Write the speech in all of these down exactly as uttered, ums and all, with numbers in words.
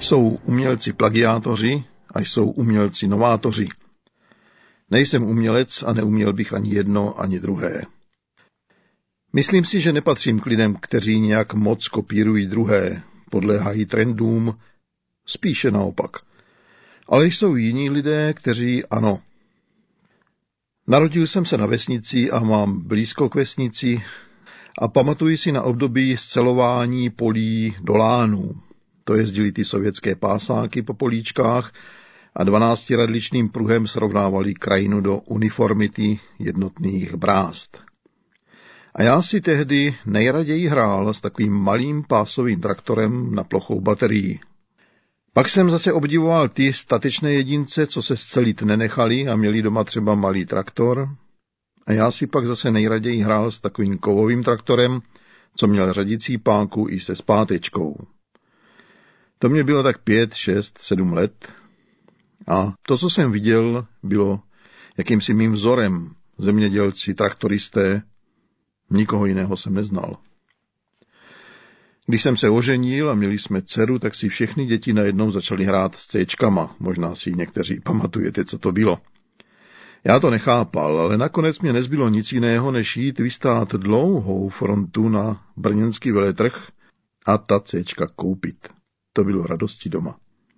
Jsou umělci plagiátoři a jsou umělci novátoři. Nejsem umělec a neuměl bych ani jedno, ani druhé. Myslím si, že nepatřím k lidem, kteří nějak moc kopírují druhé, podléhají trendům, spíše naopak. Ale jsou jiní lidé, kteří ano. Narodil jsem se na vesnici a mám blízko k vesnici a pamatuji si na období scelování polí do lánů. To jezdili ty sovětské pásáky po políčkách a dvanáctiradličným pruhem srovnávali krajinu do uniformity jednotných brást. A já si tehdy nejraději hrál s takovým malým pásovým traktorem na plochou baterií. Pak jsem zase obdivoval ty statečné jedince, co se scelit nenechali a měli doma třeba malý traktor. A já si pak zase nejraději hrál s takovým kovovým traktorem, co měl řadicí páku i se zpátečkou. To mě bylo tak pět, šest, sedm let. A to, co jsem viděl, bylo jakýmsi mým vzorem. Zemědělci, traktoristé, nikoho jiného jsem neznal. Když jsem se oženil a měli jsme dceru, tak si všechny děti najednou začaly hrát s céčkama. Možná si někteří pamatujete, co to bylo. Já to nechápal, ale nakonec mě nezbylo nic jiného, než jít vystát dlouhou frontu na brněnský veletrh a ta céčka koupit. To bylo radosti doma.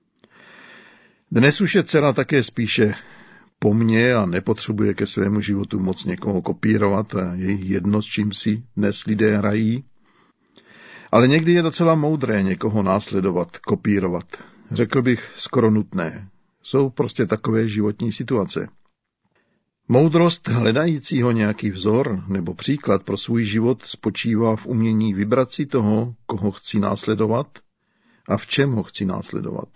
Dnes už je dcera také spíše po mně a nepotřebuje ke svému životu moc někoho kopírovat a je jedno, s čím si dnes lidé hrají. Ale někdy je docela moudré někoho následovat, kopírovat. Řekl bych skoro nutné. Jsou prostě takové životní situace. Moudrost hledajícího nějaký vzor nebo příklad pro svůj život spočívá v umění vybrat si toho, koho chci následovat a v čem ho chci následovat.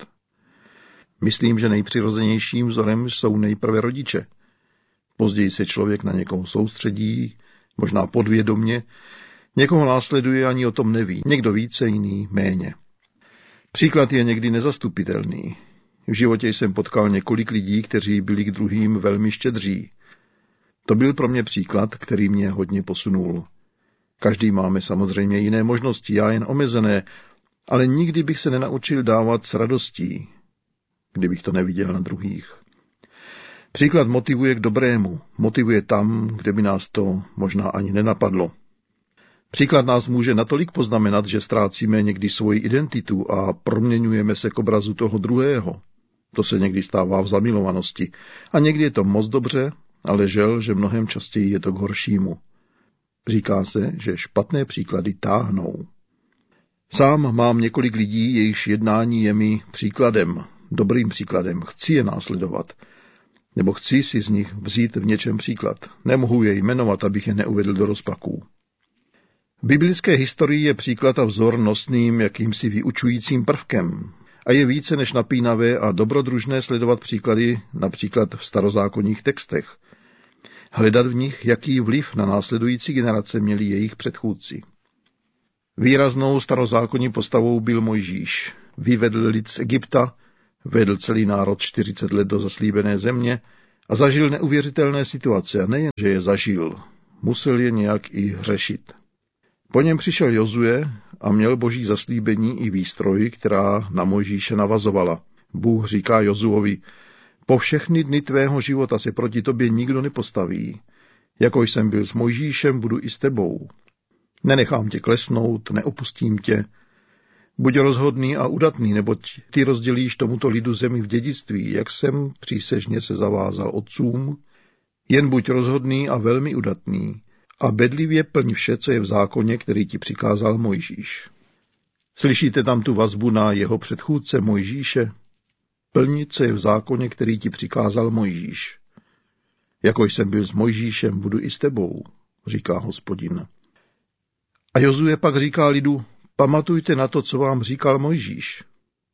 Myslím, že nejpřirozenějším vzorem jsou nejprve rodiče. Později se člověk na někoho soustředí, možná podvědomě, někoho následuje, ani o tom neví, někdo více, jiný méně. Příklad je někdy nezastupitelný. V životě jsem potkal několik lidí, kteří byli k druhým velmi štědří. To byl pro mě příklad, který mě hodně posunul. Každý máme samozřejmě jiné možnosti, já jen omezené, ale nikdy bych se nenaučil dávat s radostí, kdybych to neviděl na druhých. Příklad motivuje k dobrému, motivuje tam, kde by nás to možná ani nenapadlo. Příklad nás může natolik poznamenat, že ztrácíme někdy svoji identitu a proměňujeme se k obrazu toho druhého. To se někdy stává v zamilovanosti. A někdy je to moc dobře, ale žel, že mnohem častěji je to k horšímu. Říká se, že špatné příklady táhnou. Sám mám několik lidí, jejichž jednání je mi příkladem, dobrým příkladem, chci je následovat. Nebo chci si z nich vzít v něčem příklad. Nemohu je jmenovat, abych je neuvedl do rozpaků. V biblické historii je příklad a vzor nosným jakýmsi vyučujícím prvkem a je více než napínavé a dobrodružné sledovat příklady například v starozákonních textech. Hledat v nich, jaký vliv na následující generace měli jejich předchůdci. Výraznou starozákonní postavou byl Mojžíš. Vyvedl lid z Egypta, vedl celý národ čtyřicet let do zaslíbené země a zažil neuvěřitelné situace. A nejen, že je zažil, musel je nějak i řešit. Po něm přišel Jozue a měl boží zaslíbení i výstroj, která na Mojžíše navazovala. Bůh říká Jozuovi, po všechny dny tvého života se proti tobě nikdo nepostaví. Jako jsem byl s Mojžíšem, budu i s tebou. Nenechám tě klesnout, neopustím tě. Buď rozhodný a udatný, neboť ty rozdělíš tomuto lidu zemi v dědictví, jak jsem přísežně se zavázal otcům. Jen buď rozhodný a velmi udatný a bedlivě plň vše, co je v zákoně, který ti přikázal Mojžíš. Slyšíte tam tu vazbu na jeho předchůdce Mojžíše? Plnit, co je v zákoně, který ti přikázal Mojžíš. Jako jsem byl s Mojžíšem, budu i s tebou, říká Hospodin. A Jozue pak říká lidu, pamatujte na to, co vám říkal Mojžíš.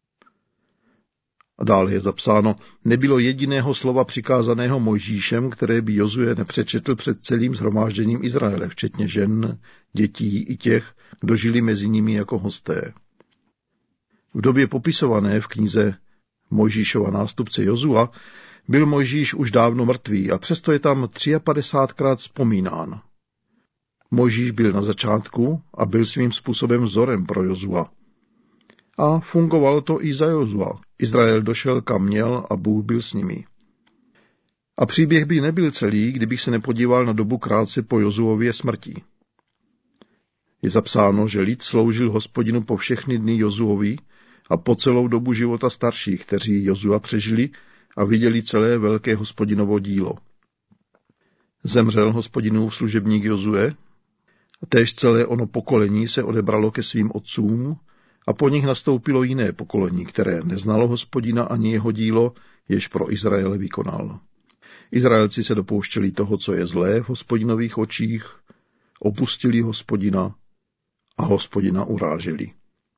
A dále je zapsáno, nebylo jediného slova přikázaného Mojžíšem, které by Jozue nepřečetl před celým shromážděním Izraele, včetně žen, dětí i těch, kdo žili mezi nimi jako hosté. V době popisované v knize Mojžíšova nástupce Jozua byl Mojžíš už dávno mrtvý a přesto je tam padesátkrát vzpomínán. Mojžíš byl na začátku a byl svým způsobem vzorem pro Jozua. A fungovalo to i za Jozua. Izrael došel kam měl a Bůh byl s nimi. A příběh by nebyl celý, kdybych se nepodíval na dobu krátce po Jozuově smrti. Je zapsáno, že lid sloužil Hospodinu po všechny dny Jozuovi a po celou dobu života starších, kteří Jozua přežili a viděli celé velké Hospodinovo dílo. Zemřel Hospodinův služebník Jozue, a též celé ono pokolení se odebralo ke svým otcům a po nich nastoupilo jiné pokolení, které neznalo Hospodina ani jeho dílo, jež pro Izraele vykonal. Izraelci se dopouštěli toho, co je zlé v Hospodinových očích, opustili Hospodina a Hospodina uráželi.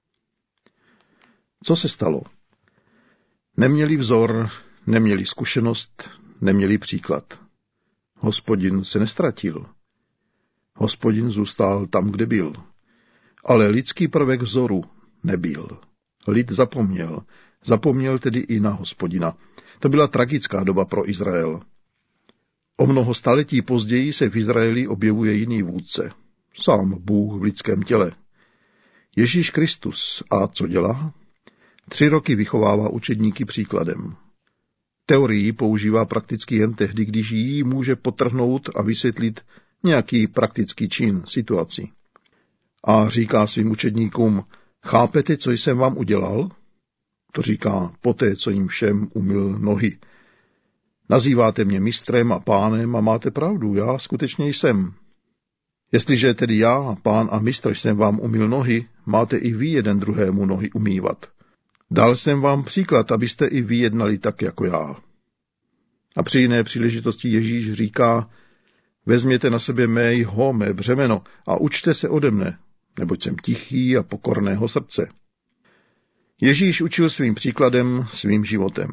Co se stalo? Neměli vzor, neměli zkušenost, neměli příklad. Hospodin se nestratil. Hospodin zůstal tam, kde byl. Ale lidský prvek vzoru nebyl. Lid zapomněl. Zapomněl tedy i na Hospodina. To byla tragická doba pro Izrael. O mnoho staletí později se v Izraeli objevuje jiný vůdce. Sám Bůh v lidském těle. Ježíš Kristus. A co dělá? Tři roky vychovává učedníky příkladem. Teorii používá prakticky jen tehdy, když ji může podtrhnout a vysvětlit nějaký praktický čin, situaci. A říká svým učedníkům, chápete, co jsem vám udělal? To říká poté, co jim všem umyl nohy. Nazýváte mě mistrem a pánem a máte pravdu, já skutečně jsem. Jestliže tedy já, pán a mistr, jsem vám umyl nohy, máte i vy jeden druhému nohy umývat. Dal jsem vám příklad, abyste i vy jednali tak jako já. A při jiné příležitosti Ježíš říká, vezměte na sebe mého, mé břemeno a učte se ode mne, neboť jsem tichý a pokorného srdce. Ježíš učil svým příkladem, svým životem.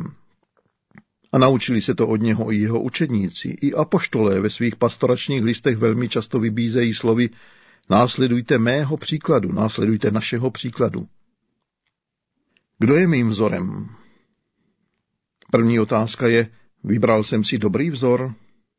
A naučili se to od něho i jeho učedníci. I apoštolé ve svých pastoračních listech velmi často vybízejí slovy následujte mého příkladu, následujte našeho příkladu. Kdo je mým vzorem? První otázka je, vybral jsem si dobrý vzor?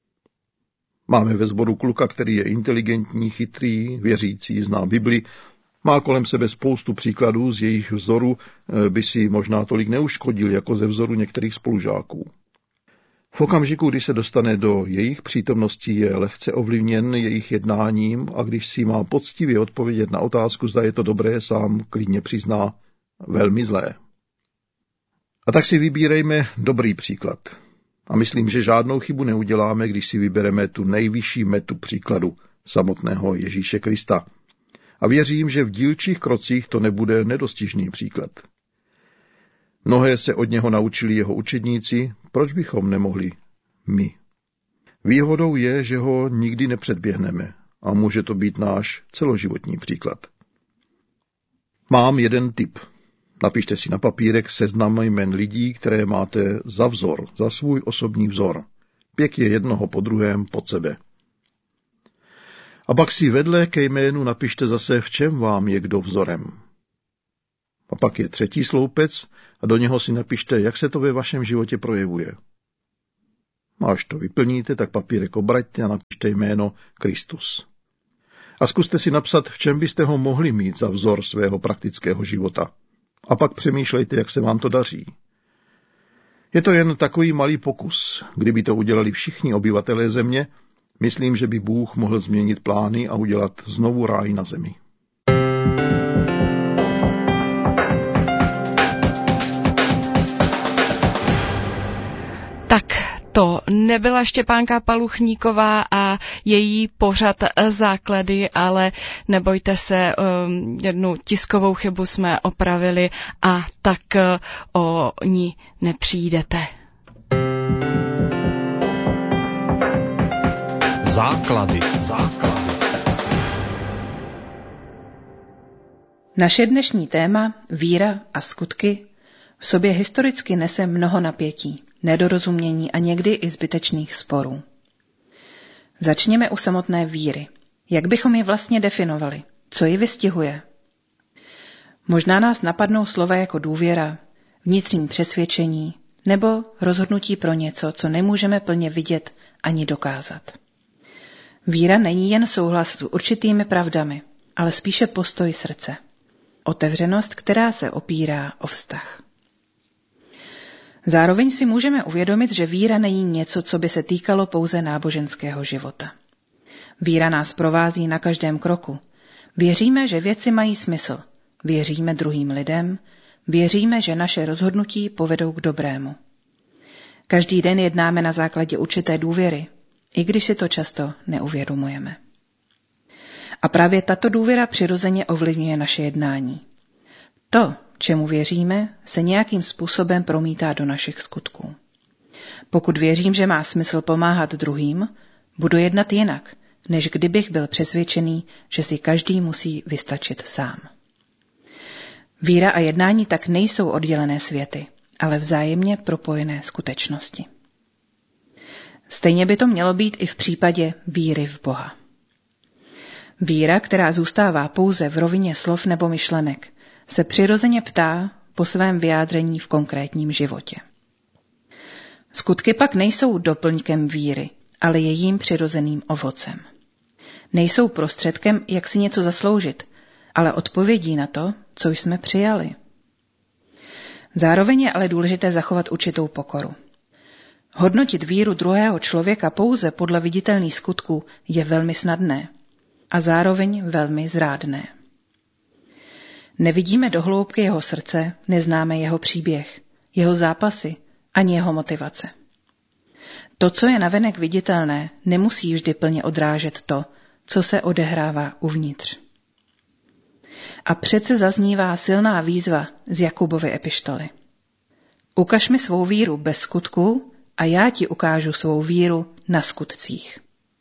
Máme ve sboru kluka, který je inteligentní, chytrý, věřící, zná Bibli, má kolem sebe spoustu příkladů, z jejich vzoru by si možná tolik neuškodil, jako ze vzoru některých spolužáků. V okamžiku, kdy se dostane do jejich přítomnosti, je lehce ovlivněn jejich jednáním a když si má poctivě odpovědět na otázku, zda je to dobré, sám klidně přizná velmi zlé. A tak si vybírejme dobrý příklad. A myslím, že žádnou chybu neuděláme, když si vybereme tu nejvyšší metu příkladu samotného Ježíše Krista. A věřím, že v dílčích krocích to nebude nedostižný příklad. Mnohé se od něho naučili jeho učedníci, proč bychom nemohli my? Výhodou je, že ho nikdy nepředběhneme a může to být náš celoživotní příklad. Mám jeden tip. Napište si na papírek seznam jmen lidí, které máte za vzor, za svůj osobní vzor. Pěkně jednoho po druhém pod sebe. A pak si vedle ke jménu napište zase, v čem vám je kdo vzorem. A pak je třetí sloupec a do něho si napište, jak se to ve vašem životě projevuje. A až to vyplníte, tak papírek obraťte a napište jméno Kristus. A zkuste si napsat, v čem byste ho mohli mít za vzor svého praktického života. A pak přemýšlejte, jak se vám to daří. Je to jen takový malý pokus. Kdyby to udělali všichni obyvatelé země, myslím, že by Bůh mohl změnit plány a udělat znovu ráj na zemi. Tak to nebyla Štěpánka Paluchníková a její pořad Základy, ale nebojte se, jednu tiskovou chybu jsme opravili a tak o ní nepřijdete. Základy. Základy. Naše dnešní téma, víra a skutky, v sobě historicky nese mnoho napětí, nedorozumění a někdy i zbytečných sporů. Začněme u samotné víry. Jak bychom ji vlastně definovali? Co ji vystihuje? Možná nás napadnou slova jako důvěra, vnitřní přesvědčení nebo rozhodnutí pro něco, co nemůžeme plně vidět ani dokázat. Víra není jen souhlas s určitými pravdami, ale spíše postoj srdce. otevřenost, která se opírá o vztah. Zároveň si můžeme uvědomit, že víra není něco, co by se týkalo pouze náboženského života. Víra nás provází na každém kroku. Věříme, že věci mají smysl. Věříme druhým lidem. Věříme, že naše rozhodnutí povedou k dobrému. Každý den jednáme na základě určité důvěry, i když si to často neuvědomujeme. A právě tato důvěra přirozeně ovlivňuje naše jednání. To, čemu věříme, se nějakým způsobem promítá do našich skutků. Pokud věřím, že má smysl pomáhat druhým, budu jednat jinak, než kdybych byl přesvědčený, že si každý musí vystačit sám. Víra a jednání tak nejsou oddělené světy, ale vzájemně propojené skutečnosti. Stejně by to mělo být i v případě víry v Boha. Víra, která zůstává pouze v rovině slov nebo myšlenek, se přirozeně ptá po svém vyjádření v konkrétním životě. Skutky pak nejsou doplňkem víry, ale jejím přirozeným ovocem. Nejsou prostředkem, jak si něco zasloužit, ale odpovědí na to, co jsme přijali. Zároveň je ale důležité zachovat určitou pokoru. Hodnotit víru druhého člověka pouze podle viditelných skutků je velmi snadné a zároveň velmi zrádné. Nevidíme do hloubky jeho srdce, neznáme jeho příběh, jeho zápasy ani jeho motivace. To, co je navenek viditelné, nemusí vždy plně odrážet to, co se odehrává uvnitř. A přece zaznívá silná výzva z Jakubovy epištoly. Ukaž mi svou víru bez skutků a já ti ukážu svou víru na skutcích.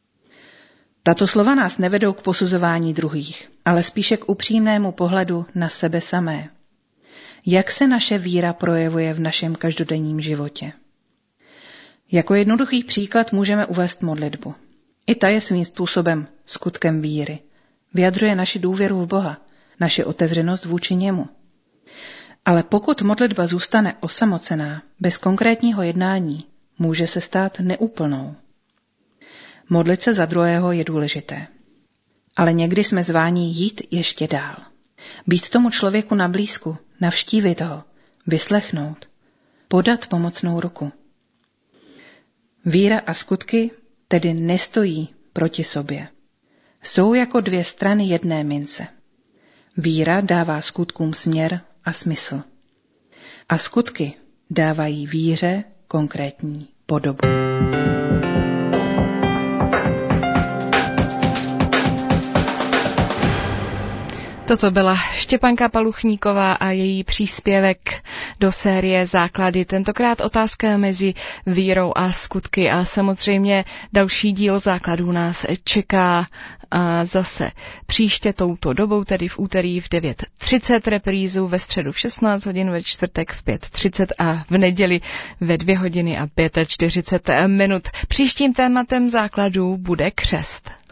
Tato slova nás nevedou k posuzování druhých, ale spíše k upřímnému pohledu na sebe samé. Jak se naše víra projevuje v našem každodenním životě? Jako jednoduchý příklad můžeme uvést modlitbu. I ta je svým způsobem skutkem víry. Vyjadřuje naši důvěru v Boha, naši otevřenost vůči němu. Ale pokud modlitba zůstane osamocená, bez konkrétního jednání, může se stát neúplnou. Modlit se za druhého je důležité. Ale někdy jsme zváni jít ještě dál. Být tomu člověku na blízku, navštívit ho, vyslechnout, podat pomocnou ruku. Víra a skutky tedy nestojí proti sobě. Jsou jako dvě strany jedné mince. Víra dává skutkům směr a smysl. A skutky dávají víře konkrétní podobu. Toto byla Štěpánka Paluchníková a její příspěvek do série Základy. Tentokrát otázka mezi vírou a skutky a samozřejmě další díl Základů nás čeká a zase příště touto dobou, tedy v úterý v devět třicet, reprízu ve středu v šestnáct hodin, ve čtvrtek v pět třicet a v neděli ve dvě hodiny a čtyřicet pět minut. Příštím tématem Základů bude křest.